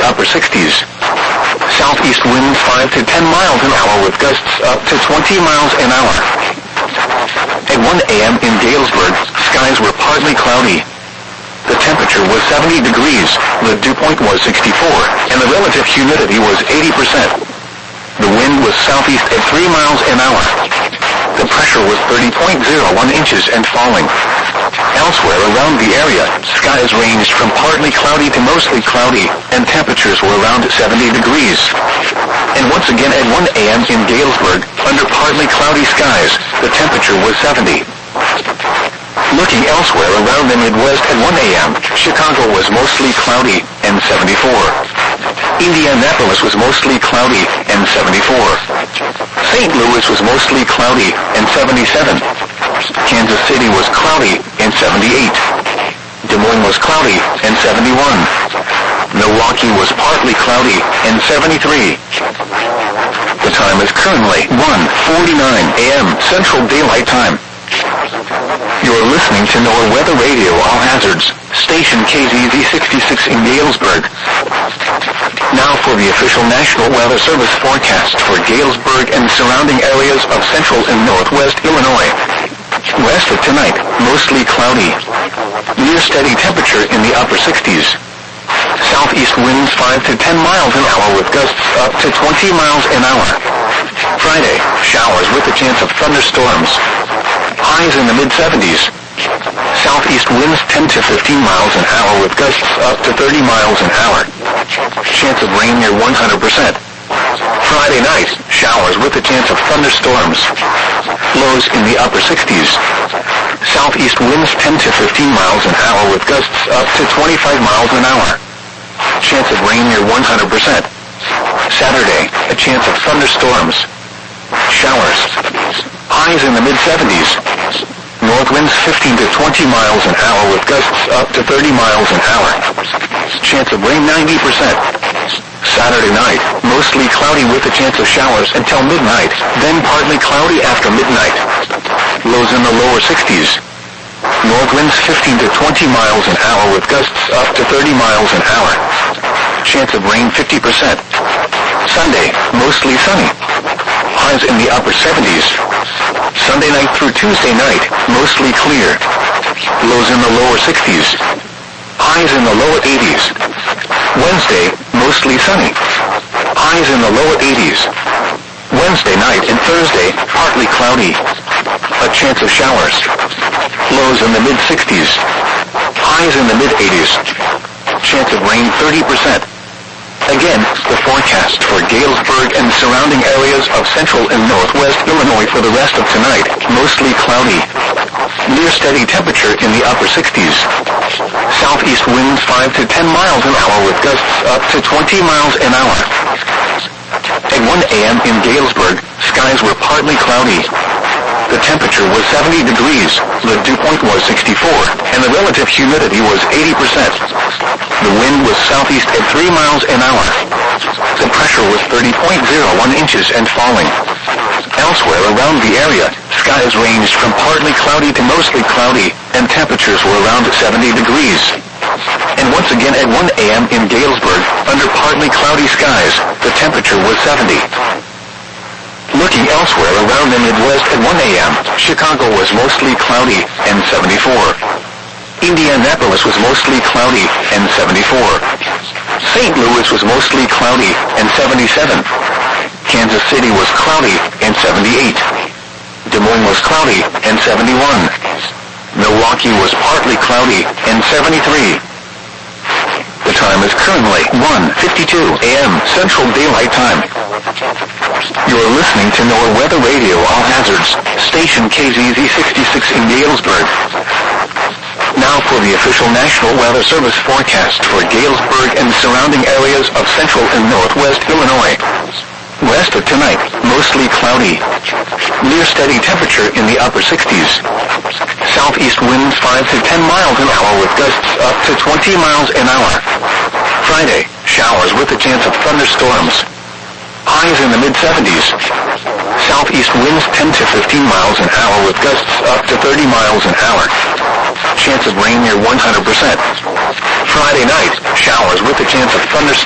upper 60s. Southeast winds 5 to 10 miles an hour with gusts up to 20 miles an hour. At 1 a.m. in Galesburg, skies were partly cloudy. The temperature was 70 degrees, the dew point was 64, and the relative humidity was 80%. The wind was southeast at 3 miles an hour. The pressure was 30.01 inches and falling. Elsewhere around the area, skies ranged from partly cloudy to mostly cloudy, and temperatures were around 70 degrees. And once again at 1 a.m. in Galesburg, under partly cloudy skies, the temperature was 70. Looking elsewhere around the Midwest at 1 a.m., Chicago was mostly cloudy and 74. Indianapolis was mostly cloudy and 74. St. Louis was mostly cloudy and 77. Kansas City was cloudy and 78. Des Moines was cloudy and 71. Milwaukee was partly cloudy and 73. The time is currently 1:49 a.m. Central Daylight Time. You're listening to NOAA Weather Radio All Hazards, station KZZ 66 in Galesburg. Now for the official National Weather Service forecast for Galesburg and surrounding areas of central and northwest Illinois. West of tonight, mostly cloudy. Near steady temperature in the upper 60s. Southeast winds 5 to 10 miles an hour with gusts up to 20 miles an hour. Friday, showers with a chance of thunderstorms. Highs in the mid-70s. Southeast winds 10 to 15 miles an hour with gusts up to 30 miles an hour. Chance of rain near 100%. Friday night, showers with a chance of thunderstorms. Lows in the upper 60s. Southeast winds 10 to 15 miles an hour with gusts up to 25 miles an hour. Chance of rain near 100%. Saturday, a chance of thunderstorms. Showers. Highs in the mid-70s. North winds 15 to 20 miles an hour with gusts up to 30 miles an hour. Chance of rain 90%. Saturday night, mostly cloudy with a chance of showers until midnight, then partly cloudy after midnight. Lows in the lower 60s. North winds 15 to 20 miles an hour with gusts up to 30 miles an hour. Chance of rain 50%. Sunday, mostly sunny. Highs in the upper 70s. Sunday night through Tuesday night, mostly clear. Lows in the lower 60s. Highs in the lower 80s. Wednesday, mostly sunny. Highs in the lower 80s. Wednesday night and Thursday, partly cloudy. A chance of showers. Lows in the mid-60s. Highs in the mid-80s. Chance of rain 30%. Again, the forecast for Galesburg and surrounding areas of central and northwest Illinois for the rest of tonight, mostly cloudy. Near steady temperature in the upper 60s. Southeast winds 5 to 10 miles an hour with gusts up to 20 miles an hour. At 1 a.m. in Galesburg, skies were partly cloudy. The temperature was 70 degrees, the dew point was 64, and the relative humidity was 80%. The wind was southeast at 3 miles an hour. The pressure was 30.01 inches and falling. Elsewhere around the area, skies ranged from partly cloudy to mostly cloudy, and temperatures were around 70 degrees. And once again at 1 a.m. in Galesburg, under partly cloudy skies, the temperature was 70. Looking elsewhere around the Midwest at 1 a.m., Chicago was mostly cloudy and 74. Indianapolis was mostly cloudy and 74. St. Louis was mostly cloudy and 77. Kansas City was cloudy and 78. Des Moines was cloudy and 71. Milwaukee was partly cloudy and 73. The time is currently 1:52 a.m. Central Daylight Time. You're listening to NOAA Weather Radio All Hazards, station KZZ 66 in Galesburg. Now for the official National Weather Service forecast for Galesburg and surrounding areas of central and northwest Illinois. West of tonight, mostly cloudy. Near steady temperature in the upper 60s. Southeast winds 5 to 10 miles an hour with gusts up to 20 miles an hour. Friday, showers with a chance of thunderstorms. Highs in the mid-70s. Southeast winds 10 to 15 miles an hour with gusts up to 30 miles an hour. Chance of rain near 100%. Friday night, showers with a chance of thunderstorms.